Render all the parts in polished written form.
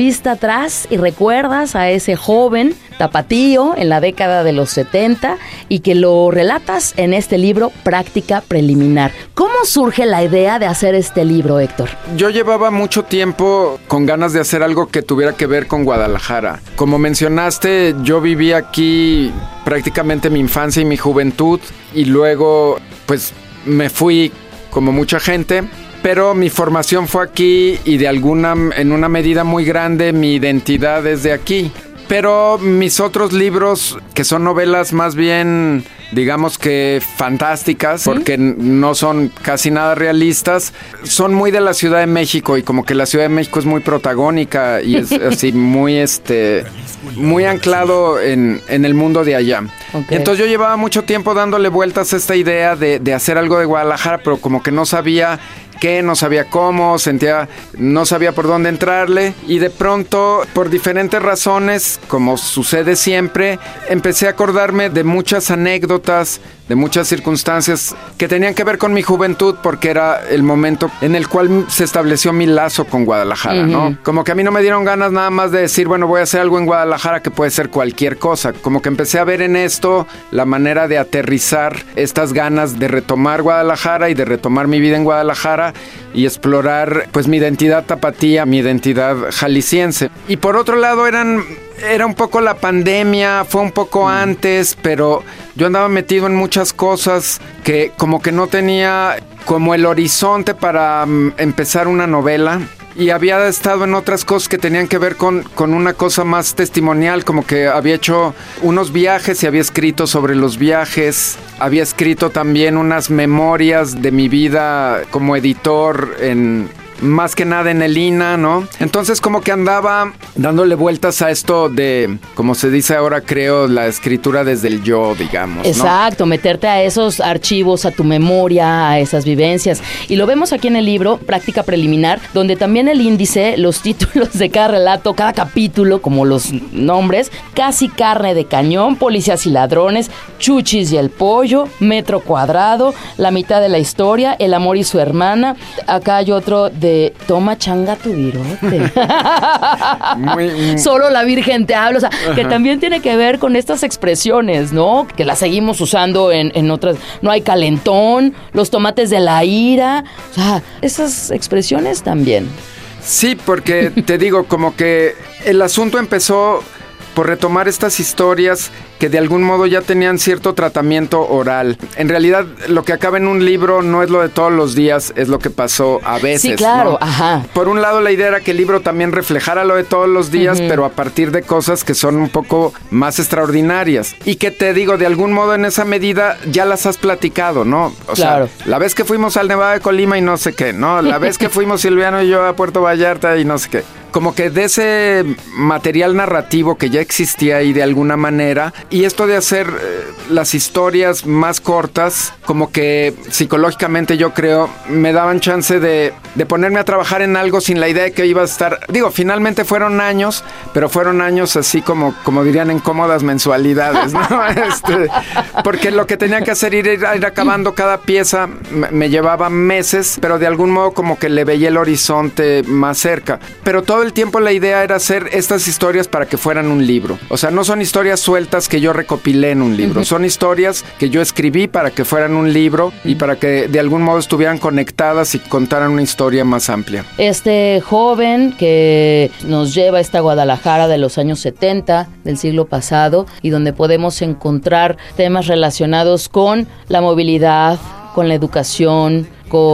vista atrás y recuerdas a ese joven tapatío en la década de los 70 y que lo relatas en este libro, Práctica Preliminar. ¿Cómo surge la idea de hacer este libro, Héctor? Yo llevaba mucho tiempo con ganas de hacer algo que tuviera que ver con Guadalajara. Como mencionaste, yo viví aquí prácticamente mi infancia y mi juventud y luego pues me fui como mucha gente. Pero mi formación fue aquí y en una medida muy grande, mi identidad es de aquí. Pero mis otros libros, que son novelas más bien, digamos que fantásticas, porque no son casi nada realistas, son muy de la Ciudad de México y como que la Ciudad de México es muy protagónica y es así muy anclado en el mundo de allá. Okay. Entonces yo llevaba mucho tiempo dándole vueltas a esta idea de hacer algo de Guadalajara, pero como que no sabía qué, no sabía cómo, no sabía por dónde entrarle y de pronto, por diferentes razones, como sucede siempre, empecé a acordarme de muchas anécdotas, de muchas circunstancias que tenían que ver con mi juventud porque era el momento en el cual se estableció mi lazo con Guadalajara, ¿no? Como que a mí no me dieron ganas nada más de decir, bueno, voy a hacer algo en Guadalajara que puede ser cualquier cosa. Como que empecé a ver en esto la manera de aterrizar estas ganas de retomar Guadalajara y de retomar mi vida en Guadalajara y explorar pues mi identidad tapatía, mi identidad jalisciense. Y por otro lado era un poco la pandemia, fue un poco antes, pero yo andaba metido en muchas cosas que como que no tenía como el horizonte para empezar una novela. Y había estado en otras cosas que tenían que ver con una cosa más testimonial, como que había hecho unos viajes y había escrito sobre los viajes. Había escrito también unas memorias de mi vida como editor más que nada en el INA, ¿no? Entonces como que andaba dándole vueltas a esto de, como se dice ahora, creo, la escritura desde el yo, digamos, ¿no? Exacto, meterte a esos archivos, a tu memoria, a esas vivencias. Y lo vemos aquí en el libro, Práctica Preliminar, donde también el índice, los títulos de cada relato, cada capítulo, como los nombres, Casi carne de cañón, Policías y ladrones, Chuchis y el pollo, Metro cuadrado, La mitad de la historia, El amor y su hermana. Acá hay otro de Toma changa tu virote. Solo la Virgen te habla. O sea, que también tiene que ver con estas expresiones, ¿no? Que las seguimos usando en otras. No hay calentón, los tomates de la ira. O sea, esas expresiones también. Sí, porque te digo, como que el asunto empezó por retomar estas historias que de algún modo ya tenían cierto tratamiento oral. En realidad, lo que acaba en un libro no es lo de todos los días, es lo que pasó a veces. Sí, claro, ¿no? Ajá. Por un lado, la idea era que el libro también reflejara lo de todos los días, pero a partir de cosas que son un poco más extraordinarias. Y que te digo, de algún modo en esa medida ya las has platicado, ¿no? O claro. sea, la vez que fuimos al Nevado de Colima y no sé qué, ¿no? La vez que fuimos Silviano y yo a Puerto Vallarta y no sé qué. Como que de ese material narrativo que ya existía ahí de alguna manera, y esto de hacer las historias más cortas, como que psicológicamente yo creo, me daban chance de ponerme a trabajar en algo sin la idea de que iba a estar, digo, finalmente fueron años, pero fueron años así como dirían en cómodas mensualidades, ¿no? Porque lo que tenía que hacer era ir acabando cada pieza, me llevaba meses, pero de algún modo como que le veía el horizonte más cerca, pero todo el tiempo la idea era hacer estas historias para que fueran un libro. O sea, no son historias sueltas que yo recopilé en un libro. Son historias que yo escribí para que fueran un libro y para que de algún modo estuvieran conectadas y contaran una historia más amplia. Este joven que nos lleva a esta Guadalajara de los años 70 del siglo pasado y donde podemos encontrar temas relacionados con la movilidad, con la educación,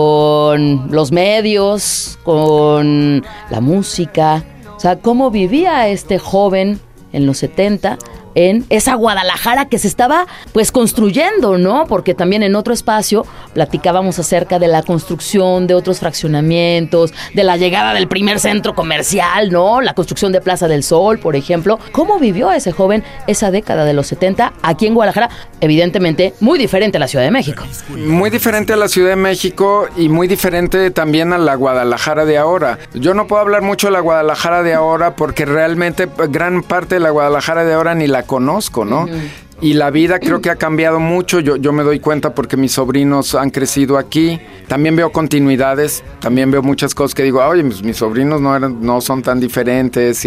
con los medios, con la música. O sea, cómo vivía este joven en los 70 en esa Guadalajara que se estaba pues construyendo, ¿no? Porque también en otro espacio platicábamos acerca de la construcción de otros fraccionamientos, de la llegada del primer centro comercial, ¿no? La construcción de Plaza del Sol, por ejemplo. ¿Cómo vivió ese joven esa década de los 70 aquí en Guadalajara? Evidentemente muy diferente a la Ciudad de México. Muy diferente a la Ciudad de México y muy diferente también a la Guadalajara de ahora. Yo no puedo hablar mucho de la Guadalajara de ahora porque realmente gran parte de la Guadalajara de ahora ni la conozco, ¿no? Y la vida creo que ha cambiado mucho, yo me doy cuenta porque mis sobrinos han crecido aquí. También veo continuidades, también veo muchas cosas que digo, oye, mis sobrinos no son tan diferentes.